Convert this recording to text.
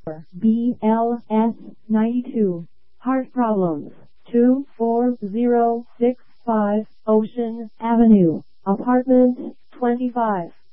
BLS 92. Heart problems. 24065 Ocean Avenue, Apartment 25.